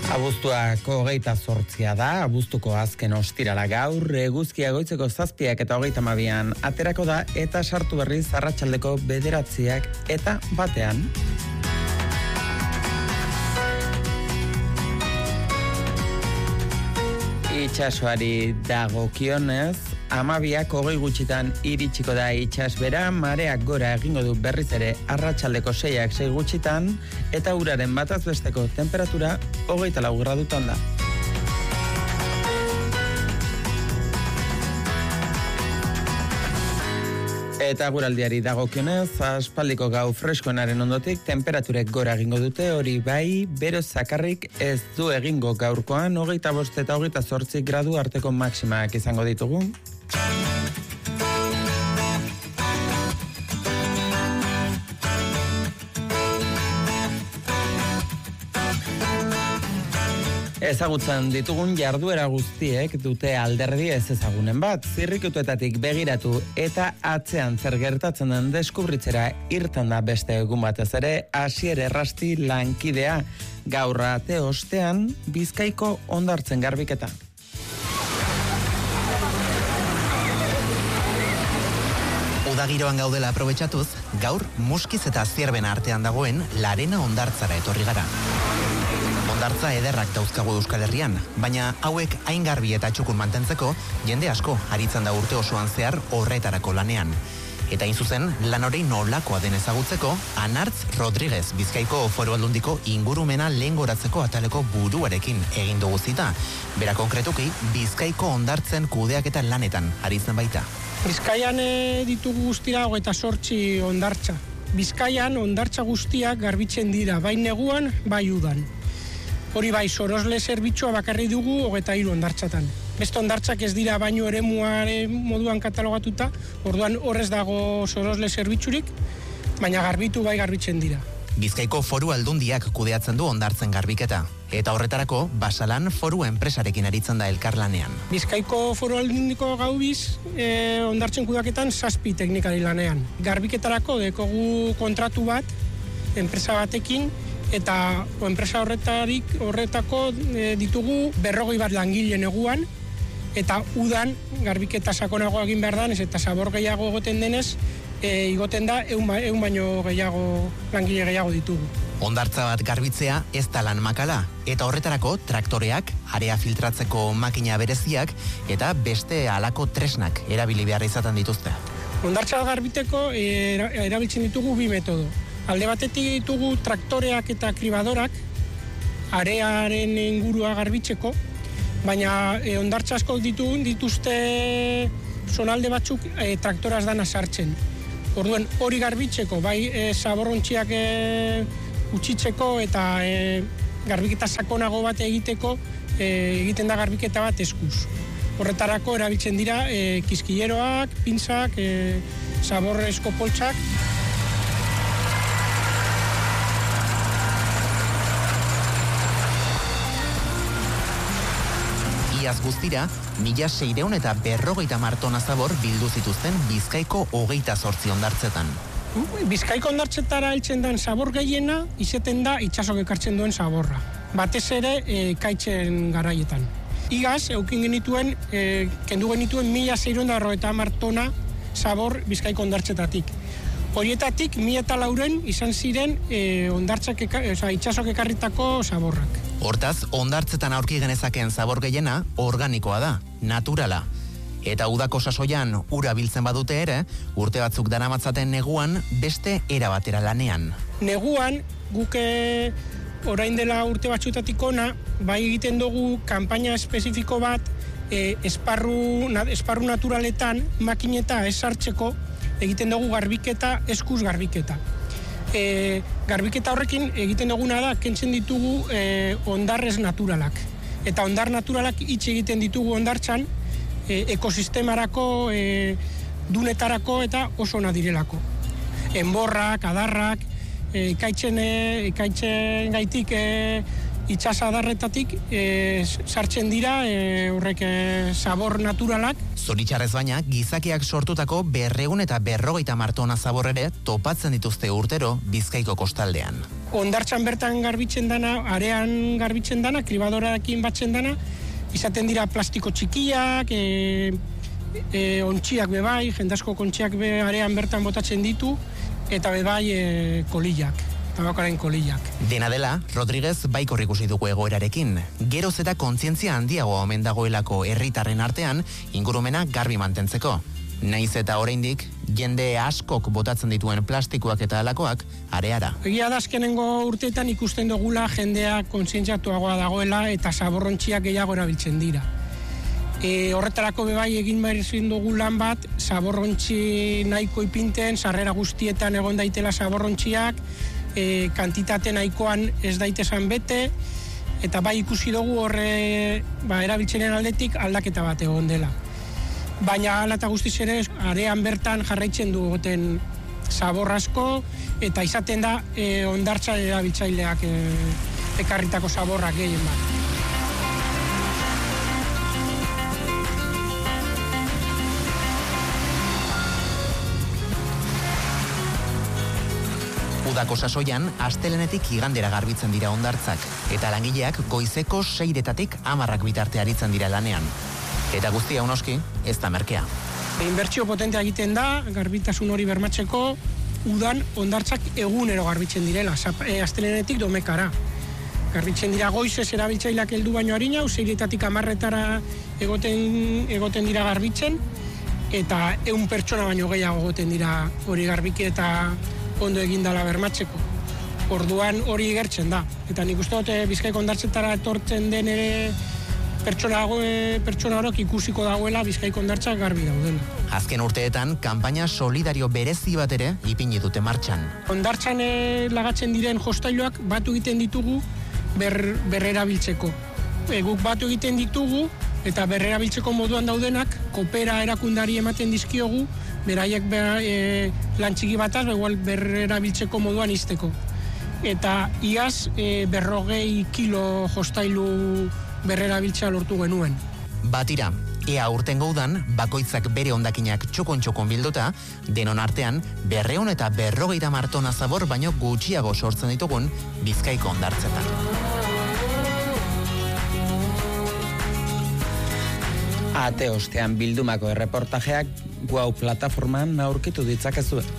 Abuztuak 28 da, abuztuko azken ostirala gaur, eguzkia goitzeko 7 eta 32 aterako da eta sartu berriz arratsaldeko 9 eta 1. Itxasoari dagokionez, 12 gutxitan iritsiko da itsasbera, mareak gora egingo du berriz ere arratsaldeko 6 gutxitan, eta uraren bataz besteko temperatura 24 gradutan da. Eta guraldiari dagokionez, aspaldiko gau freskoenaren ondotik temperaturek gora egingo dute, hori bai, bero zakarrik ez du egingo gaurkoan, 25 eta 28 gradu arteko maksimak izango ditugu. Ezagutzen ditugun jarduera guztiek dute alderdi ez ezagunen bat. Zirrikutuetatik begiratu eta atzean zer gertatzen den deskubritzera irten da beste egun batez ere, Asier Errasti lankidea, gaur ate ostean Bizkaiko hondartzen garbiketa. Udagiroan gaudela aprobetxatuz, gaur Muskiz eta Zierben artean dagoen Larena hondartzara etorri gara. Hondartza ederrak dauzkagu Euskal Herrian, baina hauek hain garbi eta txukun mantentzeko jende asko aritzen da urte osoan zehar horretarako lanean. Eta hain zuzen, lan hori nolakoa den ezagutzeko, Anartz Rodriguez Bizkaiko Foru Aldundiko ingurumena lehengoratzeko ataleko buruarekin egin dugu zita. Bera konkretuki, Bizkaiko hondartzen kudeaketa lanetan aritzen baita. Bizkaian ditugu guztira 28 hondartza. Bizkaian hondartza guztiak garbitzen dira, bai neguan, bai udan. Hori bai, sorosle zerbitzua bakarri dugu 23 hondartzatan. Beste hondartzak ez dira baino eremuaren moduan katalogatuta, orduan horrez dago sorosle zerbitzurik, baina garbitu bai garbitzen dira. Bizkaiko Foru Aldundiak kudeatzen du hondartzen garbiketa, eta horretarako Basalan Foru enpresarekin aritzen da elkarlanean. Bizkaiko Foru Aldundiko gaubiz hondartzen kudeaketan 7 teknikari lanean. Garbiketarako dekogu kontratu bat, enpresa batekin, eta enpresa horretako ditugu 40 langile neguan, eta udan garbiketa sakonago egin behar danez, eta zabor gehiago egoten denez, igoten da 100 baino gehiago langile gehiago ditugu. Hondartza bat garbitzea ez da lan makala, eta horretarako traktoreak, area filtratzeko makina bereziak, eta beste halako tresnak erabili behar izaten dituzte. Hondartza garbiteko erabiltzen ditugu 2 metodo. Alde batetik ditugu traktoreak eta kribadorak arearen ingurua garbitzeko, baina hondartza asko dituzte zonalde batzuk traktoraz dana sartzen. Orduan hori garbitzeko, bai zaborrontziak utzitzeko eta garbiketa sakonago bat egiteko egiten da garbiketa bat eskuz. Horretarako erabiltzen dira kiskilleroak, pinzak, zaborrezko poltsak. Iaz guztira, 1.650 tona zabor bildu zituzten Bizkaiko 28 hondartzetan. Bizkaiko hondartzetara heltzen den zabor gehiena izeten da itsasok ekartzen duen zaborra. Batez ere ekaitzen garaietan. Igaz, kendu genituen 1.650 tona zabor Bizkaiko hondartzetatik. Horietatik 1.400 izan ziren itsasok ekarritako zaborrak. Hortaz, hondartzetan aurki genezakeen zabor gehiena organikoa da, naturala. Eta udako sasoian ura biltzen badute ere, urte batzuk daramatzaten neguan beste era batera lanean. Neguan, guk orain dela urte batzutatik ona, bai egiten dugu kanpaina espezifiko bat esparru naturaletan makineta ez sartzeko egiten dugu garbiketa, eskuz garbiketa. Garbiketa horrekin egiten duguna da, kentzen ditugu hondarrez naturalak. Eta hondar naturalak hitz egiten ditugu hondartzan, ekosistemarako, dunetarako eta oso ona direlako. Enborrak, adarrak, ekaitzen gaitik itxasadarretatik sartzen dira horrek sabor naturalak. Zoritxarrez baina, gizakiak sortutako 200 eta 250 tona zabor ere topatzen dituzte urtero Bizkaiko kostaldean. Hondartzan bertan garbitzen dana, arean garbitzen dana, kribadorarekin batzen dana, izaten dira plastiko txikiak, ontziak bebai, jendasko kontziak arean bertan botatzen ditu, eta bebai kolillak. Tabakaren kolillak. Dena dela, Rodriguez baikor ikusi dugu egoerarekin. Geroz eta kontzientzia handiagoa omen dagoelako herritarren artean ingurumena garbi mantentzeko. Naiz eta oraindik jende askok botatzen dituen plastikoak eta halakoak areara. Egia da azkenengo urteetan ikusten dugula jendea kontzientziatuagoa dagoela eta zaborrontziak gehiago erabiltzen dira. Horretarako bebai egin behar ezin dugu lan bat, zaborrontzi nahiko ipinten, sarrera guztietan egon daitela zaborrontziak, kantitate nahikoan ez daitezan bete, eta bai ikusi dugu horre erabiltzenen aldetik aldaketa bat egon dela. Baina hala eta guztiz ere arean bertan jarraitzen du goten zabor asko, eta izaten da hondartza erabiltzaileak ekarritako zaborrak gehien bat. Udako sasoian, astelenetik igandera garbitzen dira hondartzak, eta langileak goizeko 6-etatik 10 bitarte aritzen dira lanean. Eta guztia unoski, ez da merkea. Inbertsio potentea egiten da, garbitasun hori bermatzeko, udan hondartzak egunero garbitzen direla, astelenetik domekara. Garbitzen dira goizez erabiltzaileak heldu baino harina, 6-etatik 10-etara egoten dira garbitzen, eta 100 pertsona baino gehiago egoten dira hori garbiki eta ondo egindala bermatzeko. Orduan hori igertzen da. Eta nik uste dut Bizkaiko hondartzetara etortzen den ere pertsona horok ikusiko dagoela Bizkaiko hondartzak garbi daudela. Azken urteetan, kanpaina solidario berezi bat ere ipini dute martxan. Hondartzan lagatzen diren jostailuak batu egiten ditugu berrerabiltzeko. Guk batu egiten ditugu eta berrerabiltzeko moduan daudenak kopera erakundari ematen dizkiogu, beraiek lan txiki bataz, igual berrerabiltzeko moduan izteko. Eta iaz 40 kilo jostailu berrerabiltzea lortu genuen. Batira, ea urtengo udan, bakoitzak bere hondakinak txokon bilduta, denon artean 200 eta 250 tona zabor baino gutxiago sortzen ditugun Bizkaiko hondartzetan. Ate ostean bildumako erreportajeak Guau plataforman aurkitu ditzakezue.